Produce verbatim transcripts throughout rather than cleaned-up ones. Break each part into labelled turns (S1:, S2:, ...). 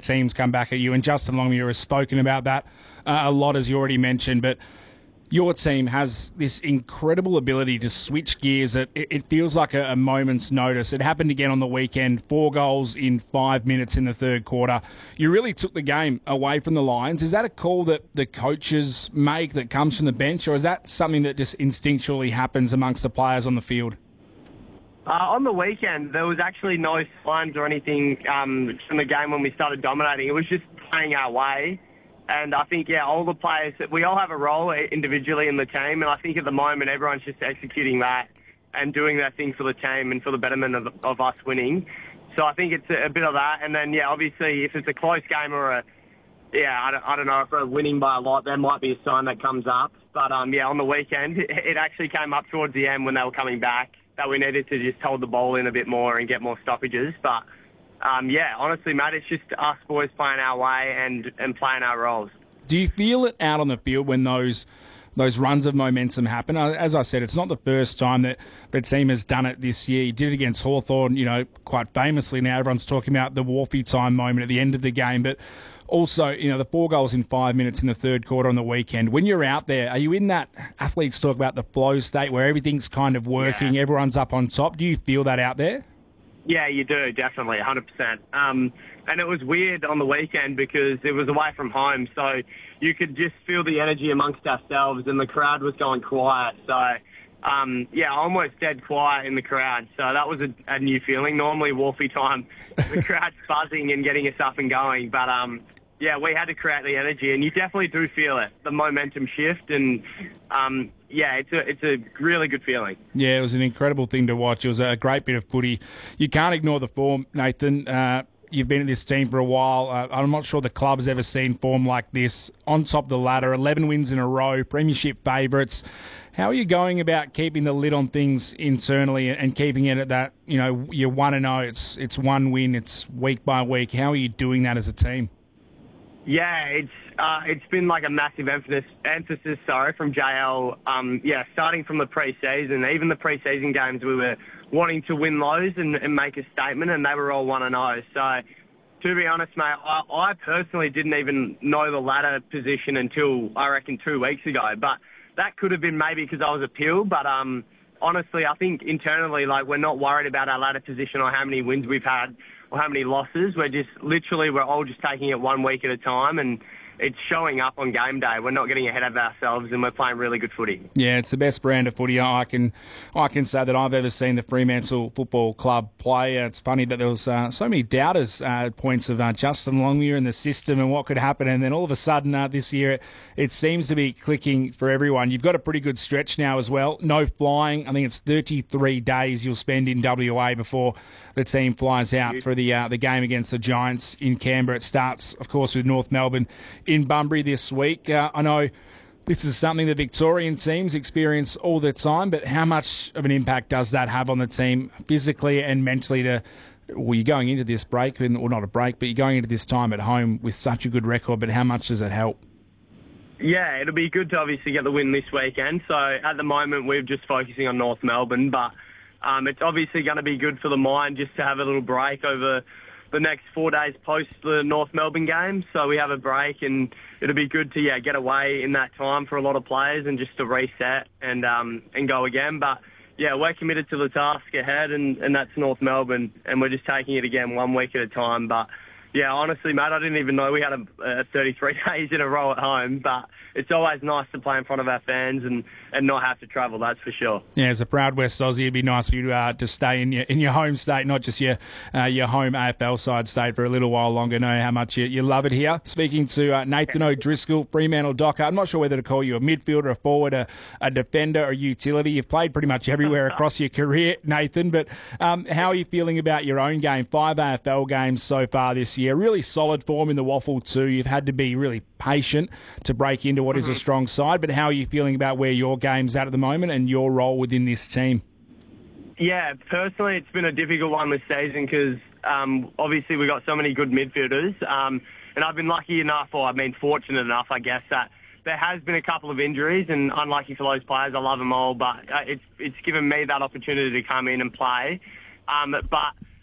S1: teams come back at you, and Justin Longmuir has spoken about that uh, a lot, as you already mentioned, but your team has this incredible ability to switch gears. It, it feels like a, a moment's notice. It happened again on the weekend, four goals in five minutes in the third quarter. You really took the game away from the Lions. Is that a call that the coaches make that comes from the bench, or is that something that just instinctually happens amongst the players on the field?
S2: Uh, on the weekend, there was actually no signs or anything um, from the game when we started dominating. It was just playing our way. And I think, yeah, all the players, we all have a role individually in the team. And I think at the moment, everyone's just executing that and doing their thing for the team and for the betterment of, of us winning. So I think it's a, a bit of that. And then, yeah, obviously, if it's a close game or a, yeah, I don't, I don't know, if we're winning by a lot, there might be a sign that comes up. But, um, yeah, on the weekend, it, it actually came up towards the end when they were coming back that we needed to just hold the ball in a bit more and get more stoppages. But, Um, yeah, honestly, mate, it's just us boys playing our way and, and playing our roles.
S1: Do you feel it out on the field when those those runs of momentum happen? As I said, it's not the first time that the team has done it this year. You did it against Hawthorn, you know, quite famously. Now everyone's talking about the Wharfie time moment at the end of the game, but also, you know, the four goals in five minutes in the third quarter on the weekend. When you're out there, are you in that, athletes talk about the flow state where everything's kind of working, yeah. Everyone's up on top? Do you feel that out there?
S2: Yeah, you do, definitely, one hundred percent. Um, and it was weird on the weekend because it was away from home, so you could just feel the energy amongst ourselves, and the crowd was going quiet. So, um, yeah, almost dead quiet in the crowd. So that was a, a new feeling. Normally, Wharfie time, the crowd's buzzing and getting us up and going. But, um, yeah, we had to create the energy, and you definitely do feel it, the momentum shift, and um, yeah, it's a it's a really good feeling.
S1: Yeah, it was an incredible thing to watch. It was a great bit of footy. You can't ignore the form, Nathan. Uh, you've been at this team for a while. Uh, I'm not sure the club's ever seen form like this. On top of the ladder, eleven wins in a row, premiership favourites. How are you going about keeping the lid on things internally and keeping it at that, you know, you're one and oh, it's it's one win, it's week by week. How are you doing that as a team?
S2: Yeah, it's uh, it's been like a massive emphasis, emphasis sorry, from J L. Um, yeah, starting from the pre-season, even the pre-season games, we were wanting to win those and, and make a statement, and they were all one and oh. So, to be honest, mate, I, I personally didn't even know the ladder position until, I reckon, two weeks ago. But that could have been maybe because I was a pill. But um, honestly, I think internally, like, we're not worried about our ladder position or how many wins we've had or how many losses. We're just literally, we're all just taking it one week at a time, and it's showing up on game day. We're not getting ahead of ourselves, and we're playing really good footy.
S1: Yeah, it's the best brand of footy I can I can say that I've ever seen the Fremantle Football Club play. It's funny that there was uh, so many doubters uh, points of uh, Justin Longmuir and the system and what could happen, and then all of a sudden uh, this year it, it seems to be clicking for everyone. You've got a pretty good stretch now as well. No flying. I think it's thirty-three days you'll spend in W A before the team flies out for the uh, the game against the Giants in Canberra. It starts, of course, with North Melbourne in Bunbury this week. Uh, I know this is something the Victorian teams experience all the time, but how much of an impact does that have on the team physically and mentally to, well, you're going into this break, or not a break, but you're going into this time at home with such a good record, but how much does it help?
S2: Yeah, it'll be good to obviously get the win this weekend. So at the moment, we're just focusing on North Melbourne, but um, it's obviously going to be good for the mind just to have a little break over the next four days post the North Melbourne game. So we have a break, and it'll be good to yeah get away in that time for a lot of players and just to reset and um, and go again. But yeah, we're committed to the task ahead, and, and that's North Melbourne, and we're just taking it again one week at a time. But yeah, honestly, mate, I didn't even know we had a, a thirty-three days in a row at home, but it's always nice to play in front of our fans and, and not have to travel, that's for sure.
S1: Yeah, as a proud West Aussie, it'd be nice for you to, uh, to stay in your in your home state, not just your uh, your home A F L side state for a little while longer. Know how much you, you love it here. Speaking to uh, Nathan O'Driscoll, Fremantle Docker, I'm not sure whether to call you a midfielder, a forward, a, a defender, a utility. You've played pretty much everywhere across your career, Nathan, but um, how are you feeling about your own game? Five A F L games so far this year. Really solid form in the waffle too. You've had to be really patient to break into what mm-hmm. is a strong side, but how are you feeling about where your game's at at the moment and your role within this team?
S2: Yeah, personally it's been a difficult one this season because um, obviously we've got so many good midfielders, um, and I've been lucky enough, or I've been fortunate enough, I guess, that there has been a couple of injuries, and unlucky for those players, I love them all, but uh, it's it's given me that opportunity to come in and play. Um, but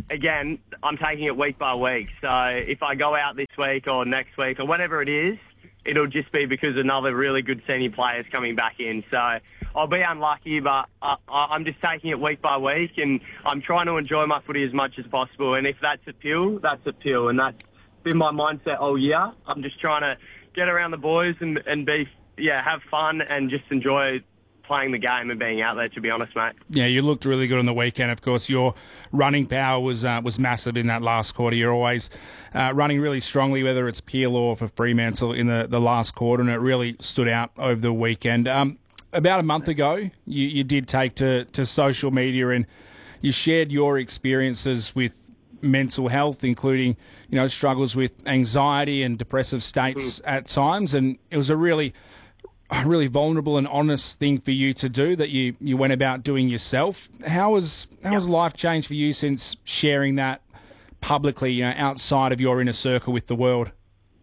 S2: again, I'm taking it week by week. So if I go out this week or next week or whatever it is, it'll just be because another really good senior player is coming back in. So I'll be unlucky, but I, I'm just taking it week by week, and I'm trying to enjoy my footy as much as possible. And if that's a pill, that's a pill, and that's been my mindset all year. I'm just trying to get around the boys and, and be, yeah, have fun and just enjoy playing the game and being out there, to be honest, mate.
S1: Yeah, you looked really good on the weekend. Of course, your running power was uh, was massive in that last quarter. You're always uh, running really strongly, whether it's Peel or for Fremantle in the, the last quarter, and it really stood out over the weekend. Um, about a month ago, you, you did take to, to social media and you shared your experiences with mental health, including, you know, struggles with anxiety and depressive states mm. at times, and it was a really a really vulnerable and honest thing for you to do that you, you went about doing yourself. How has how has life changed for you since sharing that publicly, you know, outside of your inner circle with the world?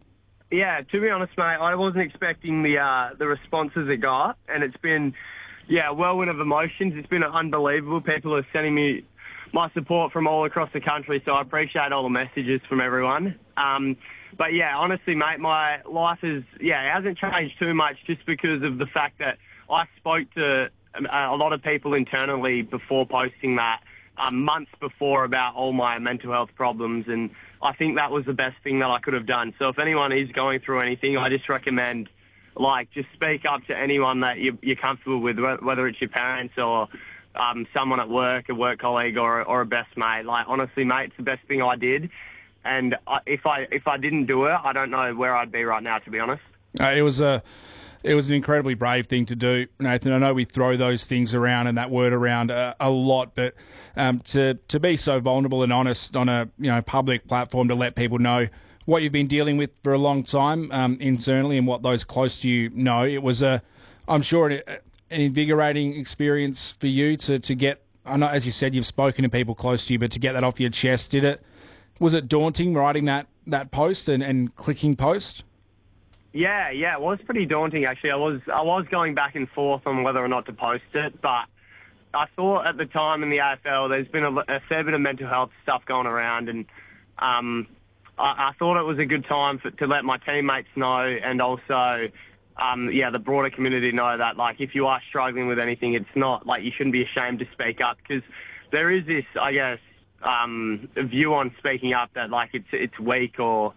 S2: Yeah, to be honest, mate, I wasn't expecting the uh, the responses it got, and it's been, yeah, a whirlwind of emotions. It's been unbelievable. People are sending me my support from all across the country, so I appreciate all the messages from everyone. Um, But yeah, honestly, mate, my life is, yeah, it hasn't changed too much just because of the fact that I spoke to a lot of people internally before posting that, um, months before, about all my mental health problems, and I think that was the best thing that I could have done. So if anyone is going through anything, I just recommend, like, just speak up to anyone that you, you're comfortable with, whether it's your parents or um, someone at work, a work colleague, or, or a best mate. Like, honestly, mate, it's the best thing I did. And if I if I didn't do it, I don't know where I'd be right now, to be honest.
S1: Uh, it was a it was an incredibly brave thing to do, Nathan. I know we throw those things around and that word around a, a lot, but um, to to be so vulnerable and honest on a you know public platform, to let people know what you've been dealing with for a long time um, internally and what those close to you know, it was a I'm sure an, an invigorating experience for you to to get. I know, as you said, you've spoken to people close to you, but to get that off your chest, did it? Was it daunting writing that, that post and, and clicking post?
S2: Yeah, yeah, it was pretty daunting, actually. I was I was going back and forth on whether or not to post it, but I thought at the time in the A F L there's been a, a fair bit of mental health stuff going around, and um, I, I thought it was a good time for, to let my teammates know, and also, um, yeah, the broader community know that, like, if you are struggling with anything, it's not, like, you shouldn't be ashamed to speak up, because there is this, I guess, um, view on speaking up that, like, it's it's weak or,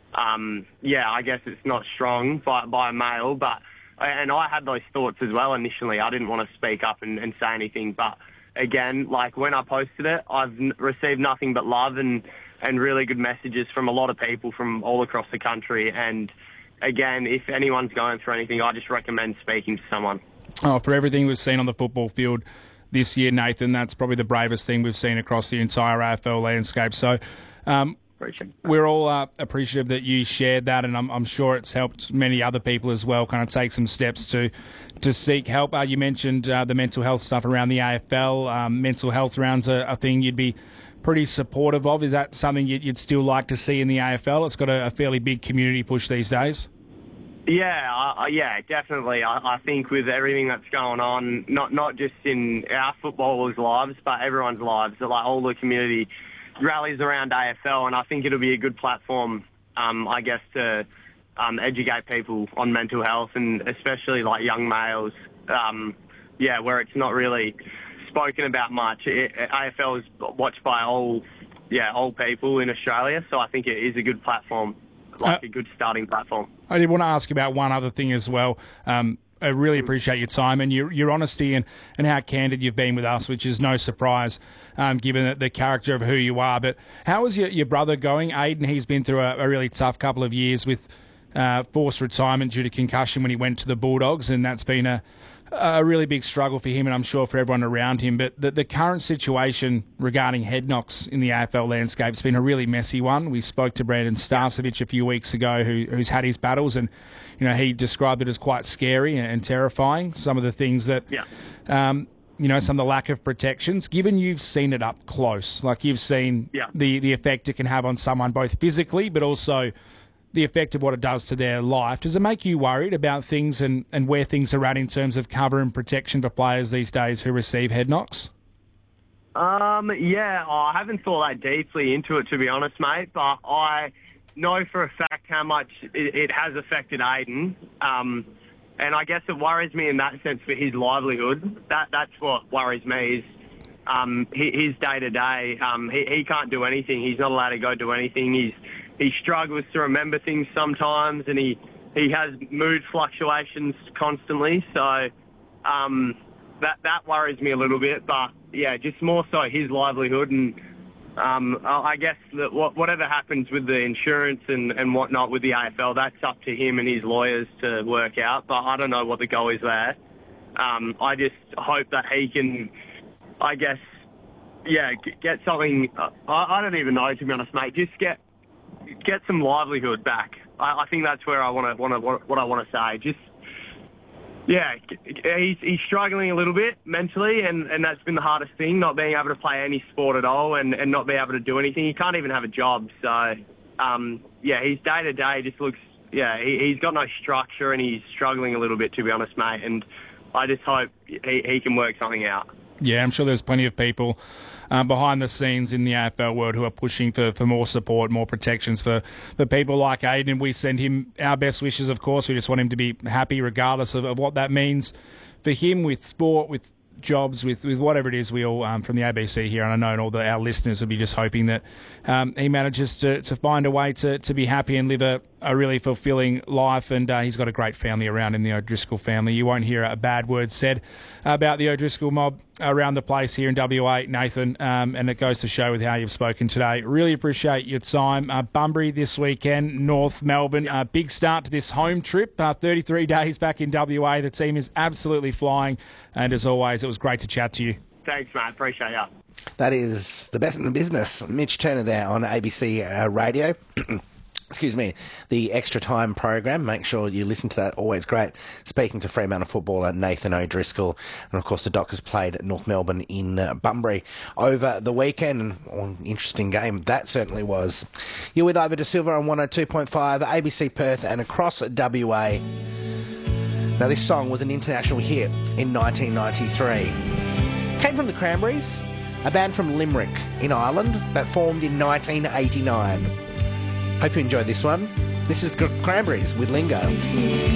S2: um, yeah, I guess it's not strong by, by a male. But, and I had those thoughts as well initially. I didn't want to speak up and, and say anything. But again, like, when I posted it, I've n- received nothing but love and, and really good messages from a lot of people from all across the country. And again, if anyone's going through anything, I just recommend speaking to someone.
S1: Oh, for everything we've seen on the football field this year, Nathan, that's probably the bravest thing we've seen across the entire A F L landscape. So um, we're all uh, appreciative that you shared that, and I'm, I'm sure it's helped many other people as well kind of take some steps to to seek help. Uh, you mentioned uh, the mental health stuff around the A F L. Um, mental health rounds are a thing you'd be pretty supportive of. Is that something you'd, you'd still like to see in the A F L? It's got a, a fairly big community push these days.
S2: Yeah, uh, yeah, definitely. I, I think with everything that's going on, not not just in our footballers' lives, but everyone's lives, like all the community rallies around A F L, and I think it'll be a good platform, um, I guess, to um, educate people on mental health, and especially like young males. Um, yeah, where it's not really spoken about much. It, A F L is watched by all, yeah, all people in Australia, so I think it is a good platform. Like uh, a good starting platform. I
S1: did want to ask about one other thing as well. Um, I really appreciate your time and your your honesty and, and how candid you've been with us, which is no surprise um, given the, the character of who you are. But how is your, your brother going? Aiden, he's been through a, a really tough couple of years with uh, forced retirement due to concussion when he went to the Bulldogs, and that's been a a really big struggle for him, and I'm sure for everyone around him. But the, the current situation regarding head knocks in the A F L landscape has been a really messy one. We spoke to Brandon Starcevic a few weeks ago, who, who's had his battles, and you know he described it as quite scary and, and terrifying. Some of the things that, yeah. um, you know, some of the lack of protections. Given you've seen it up close, like you've seen yeah. the the effect it can have on someone both physically, but also the effect of what it does to their life. Does it make you worried about things and, and where things are at in terms of cover and protection for players these days who receive head knocks?
S2: Um, yeah, oh, I haven't thought that deeply into it, to be honest, mate, but I know for a fact how much it, it has affected Aiden. Um, and I guess it worries me in that sense for his livelihood. That That's what worries me is um, his day-to-day. Um, he, he can't do anything. He's not allowed to go do anything. He's He struggles to remember things sometimes, and he, he has mood fluctuations constantly. So um, that, that worries me a little bit, but yeah, just more so his livelihood, and um, I guess that whatever happens with the insurance and, and whatnot with the A F L, that's up to him and his lawyers to work out, but I don't know what the goal is there. Um, I just hope that he can, I guess, yeah, get something, I, I don't even know, to be honest, mate, just get get some livelihood back. I, I think that's where I want to, want to, what I want to say. Just, yeah, he's, he's struggling a little bit mentally, and, and that's been the hardest thing, not being able to play any sport at all and, and not being able to do anything. He can't even have a job. So, um, yeah, his day-to-day just looks, yeah, he, he's got no structure and he's struggling a little bit, to be honest, mate. And I just hope he, he can work something out.
S1: Yeah, I'm sure there's plenty of people um, behind the scenes in the A F L world who are pushing for, for more support, more protections for, for people like Aiden. We send him our best wishes, of course. We just want him to be happy regardless of, of what that means for him with sport, with jobs, with, with whatever it is. We all, um, from the A B C here, and I know and all the, our listeners will be just hoping that um, he manages to, to find a way to, to be happy and live a, a really fulfilling life, and uh, he's got a great family around him, the O'Driscoll family. You won't hear a bad word said about the O'Driscoll mob around the place here in W A, Nathan, um, and it goes to show with how you've spoken today. Really appreciate your time. Uh, Bunbury this weekend, North Melbourne. Uh, big start to this home trip, uh, thirty-three days back in W A. The team is absolutely flying, and as always, it was great to chat to you.
S2: Thanks, mate. Appreciate it.
S3: That is the best in the business. Mitch Turner there on A B C uh, Radio. Excuse me, the Extra Time program. Make sure you listen to that. Always great. Speaking to Fremantle footballer Nathan O'Driscoll. And, of course, the Dockers played at North Melbourne in uh, Bunbury over the weekend. Oh, interesting game that certainly was. You're with Ivor De Silva on one oh two point five, A B C Perth and across W A. Now, this song was an international hit in nineteen ninety-three. Came from the Cranberries, a band from Limerick in Ireland that formed in nineteen eighty-nine. Hope you enjoyed this one. This is the Cranberries with Lingo.